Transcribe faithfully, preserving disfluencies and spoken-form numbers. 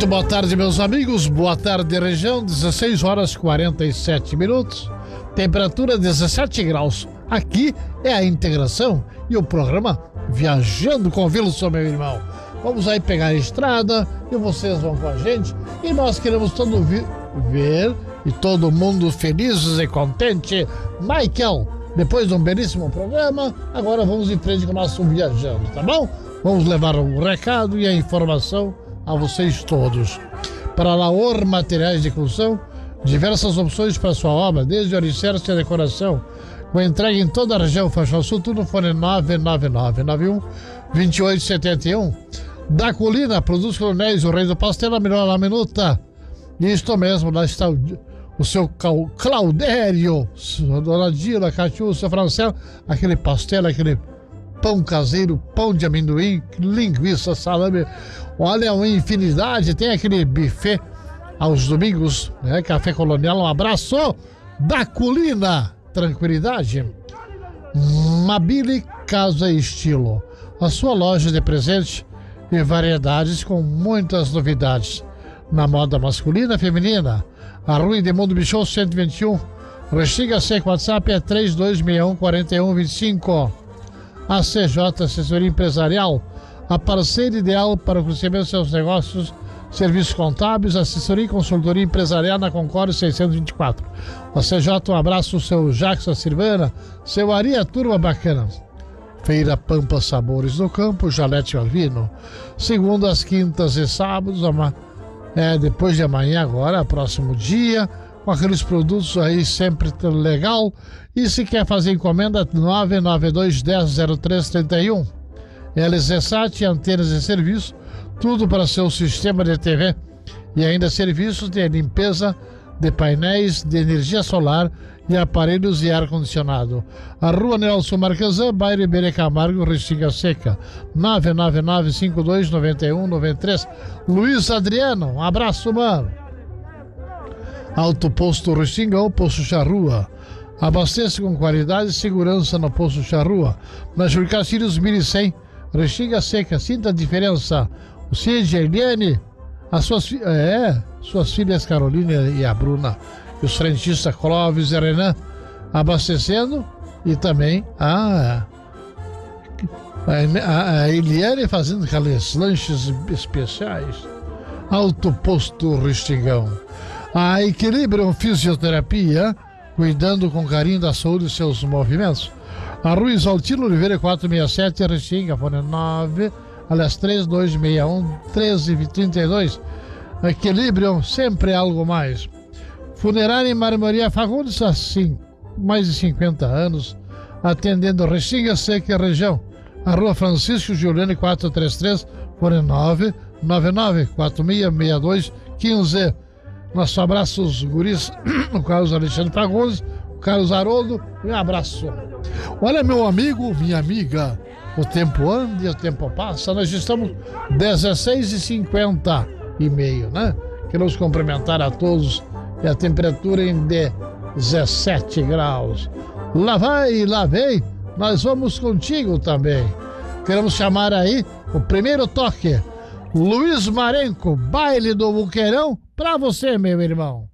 Muito boa tarde, meus amigos. Boa tarde, região. dezesseis horas e quarenta e sete minutos. Temperatura dezessete graus. Aqui é a integração e o programa Viajando com Wilson, meu irmão. Vamos aí pegar a estrada e vocês vão com a gente. E nós queremos todo vi- ver e todo mundo felizes e contente. Michael, depois de um belíssimo programa, agora vamos em frente com o nosso Viajando, tá bom? Vamos levar o recado e a informação a vocês todos. Para Laor Materiais de Construção, diversas opções para sua obra, desde o alicerce e a decoração, com entrega em toda a região Faixa Sul, tudo no fone nove nove nove nove um dois oito sete um. Da Colina, produtos coronéis, o rei do pastel, a melhor na minuta. Isto mesmo, lá está o, o seu Claudério, a dona Dila, Catiu, seu Francel, aquele pastel, aquele pão caseiro, pão de amendoim, linguiça, salame. Olha, uma infinidade. Tem aquele buffet aos domingos, né? Café Colonial. Um abraço da Colina. Tranquilidade. Mabile Casa e Estilo. A sua loja de presente e variedades com muitas novidades. Na moda masculina e feminina. A Rua Edmundo Bichon cento e vinte e um. Restinga-se com o WhatsApp é três dois seis um quatro um dois cinco. A C J Assessoria Empresarial, a parceira ideal para o crescimento dos seus negócios, serviços contábeis, assessoria e consultoria empresarial na Concórdia seiscentos e vinte e quatro. A C J, um abraço, seu Jackson Silvana, seu Ari, a turma bacana. Feira Pampa Sabores no Campo, Jalete Alvino, segundas, quintas e sábados, ama, é, depois de amanhã agora, próximo dia, com aqueles produtos aí sempre legal. E se quer fazer encomenda, nove nove dois um zero zero três três um. L Z Sat, antenas e serviço, tudo para seu sistema de T V. E ainda serviços de limpeza de painéis de energia solar e aparelhos de ar-condicionado. A Rua Nelson Marquesan, bairro Iberê Camargo, Restinga Seca, nove nove nove cinco dois nove um nove três. Luiz Adriano, um abraço, mano. Alto Posto Restingão, Posto Charrua. Abastece com qualidade e segurança no Posto Charrua. Na Júlio Castilhos mil e cem, Restinga Seca. Sinta a diferença. O Cid, a Eliane, as suas, é, suas filhas Carolina e a Bruna, e os frentistas Clóvis e Renan, abastecendo, e também a, a, a Eliane fazendo aqueles lanches especiais. Alto Posto Restingão. A Equilibrium Fisioterapia, cuidando com carinho da saúde e seus movimentos. A Rua Isaltino Oliveira quatrocentos e sessenta e sete, Restinga, fone nove, aliás, três dois seis um, um três três dois. Equilibrium, sempre algo mais. Funerária e Marmoria Fagundes, há mais de cinquenta anos, atendendo Restinga Seca e região. A Rua Francisco Giuliani quatrocentos e trinta e três, fone nove nove nove quatro seis seis dois um cinco. Nosso abraço, os guris, o Carlos Alexandre Fagundes, o Carlos Haroldo, um abraço. Olha, meu amigo, minha amiga, o tempo anda e o tempo passa, nós estamos dezesseis e cinquenta e meio, né? Queremos cumprimentar a todos e a temperatura em dezessete graus. Lá vai, lá vem, nós vamos contigo também. Queremos chamar aí o primeiro toque, Luiz Marenco, Baile do Buqueirão, pra você, meu irmão.